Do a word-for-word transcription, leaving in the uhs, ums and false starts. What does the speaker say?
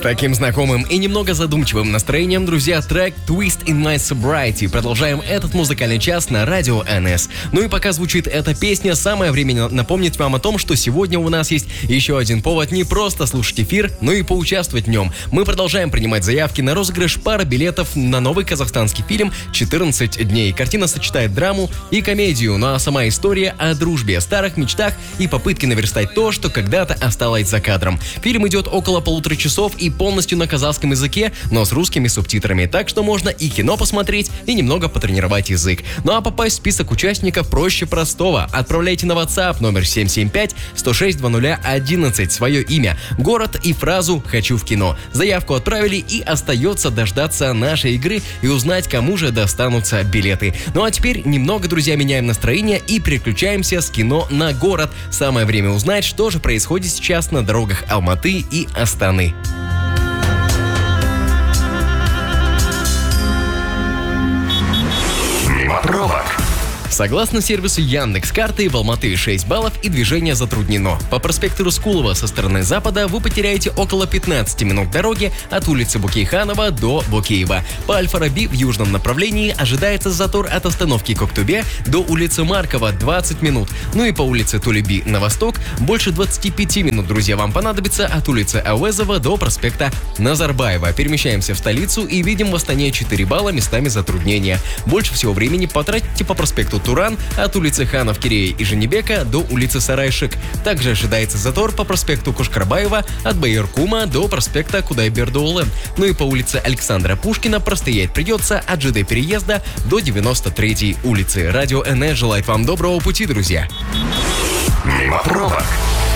таким знакомым и немного задумчивым настроением, друзья, трек Twist in My Sobriety. Продолжаем этот музыкальный час на радио эн эс. Ну и пока звучит эта песня, самое время напомнить вам о том, что сегодня у нас есть еще один повод не просто слушать эфир, но и поучаствовать в нем. Мы продолжаем принимать заявки на розыгрыш пары билетов на новый казахстанский фильм «четырнадцать дней». Картина сочетает драму и комедию, ну а сама история о дружбе, старых мечтах и попытке наверстать то, что когда-то осталось за кадром. Фильм идет около полутора часов и полностью на казахском языке, но с русскими субтитрами, так что можно и кино посмотреть, и немного потренировать язык. Ну а попасть в список участников проще простого. Отправляйте на WhatsApp номер семь семь пять сто шесть двадцать одиннадцать свое имя, город и фразу «Хочу в кино». Заявку отправили, и остается дождаться нашей игры и узнать, кому же достанутся билеты. Ну а теперь немного, друзья, меняем настроение и переключаемся с кино на город. Самое время узнать, что же происходит сейчас на дорогах Алматы и Астаны. Мимо пробок. Согласно сервису Яндекс.Карты, в Алматы шесть баллов и движение затруднено. По проспекту Рускулова со стороны запада вы потеряете около пятнадцати минут дороги от улицы Букейханова до Бокеева. По Аль-Фараби в южном направлении ожидается затор от остановки Коктубе до улицы Маркова двадцать минут. Ну и по улице Тулеби на восток больше двадцати пяти минут, друзья, вам понадобится от улицы Ауэзова до проспекта Назарбаева. Перемещаемся в столицу и видим в Астане четыре балла, местами затруднения. Больше всего времени потратите по проспекту Туран от улицы Ханов Кирея и Женебека до улицы Сарайшик. Также ожидается затор по проспекту Кушкарбаева от Байыркума до проспекта Кудайбердуулы. Ну и по улице Александра Пушкина простоять придется от ЖД переезда до девяносто третьей улицы. Радио эн эс желает вам доброго пути, друзья. Мимо пробок.